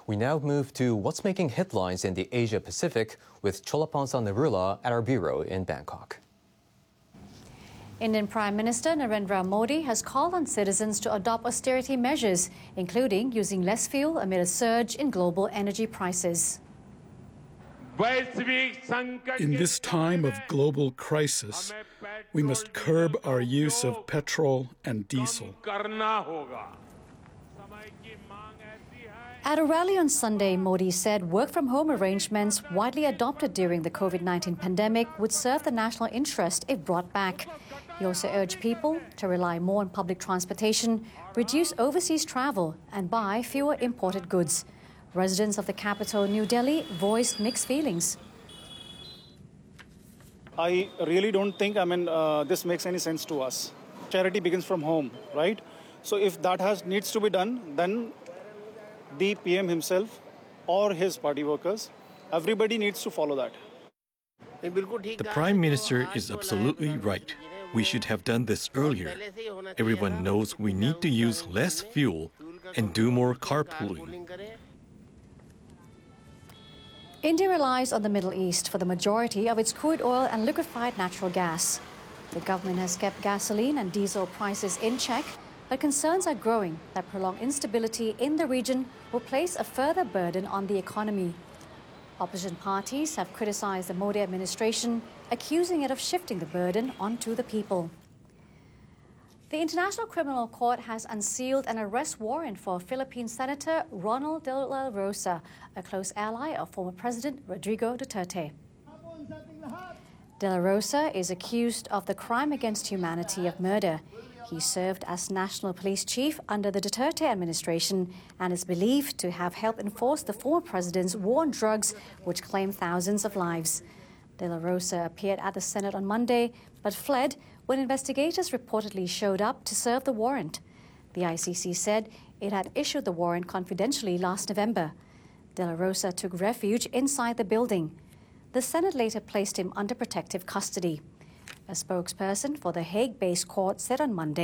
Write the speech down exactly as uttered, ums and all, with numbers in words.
We now move to what's making headlines in the Asia Pacific with Cholapansa Narula at our bureau in Bangkok. Indian Prime Minister Narendra Modi has called on citizens to adopt austerity measures, including using less fuel amid a surge in global energy prices. In this time of global crisis, we must curb our use of petrol and diesel. At a rally on Sunday, Modi said work-from-home arrangements widely adopted during the COVID nineteen pandemic would serve the national interest if brought back. He also urged people to rely more on public transportation, reduce overseas travel, and buy fewer imported goods. Residents of the capital, New Delhi, voiced mixed feelings. I really don't think, I mean, uh, this makes any sense to us. Charity begins from home, right? So if that has needs to be done, then the P M himself or his party workers, everybody needs to follow that. The Prime Minister is absolutely right. We should have done this earlier. Everyone knows we need to use less fuel and do more carpooling. India relies on the Middle East for the majority of its crude oil and liquefied natural gas. The government has kept gasoline and diesel prices in check, but concerns are growing that prolonged instability in the region will place a further burden on the economy. Opposition parties have criticized the Modi administration, accusing it of shifting the burden onto the people. The International Criminal Court has unsealed an arrest warrant for Philippine Senator Ronald De La Rosa, a close ally of former President Rodrigo Duterte. De La Rosa is accused of the crime against humanity of murder. He served as National Police Chief under the Duterte administration and is believed to have helped enforce the former president's war on drugs, which claimed thousands of lives. De La Rosa appeared at the Senate on Monday, but fled when investigators reportedly showed up to serve the warrant. The I C C said it had issued the warrant confidentially last November. De La Rosa took refuge inside the building. The Senate later placed him under protective custody. A spokesperson for the Hague-based court said on Monday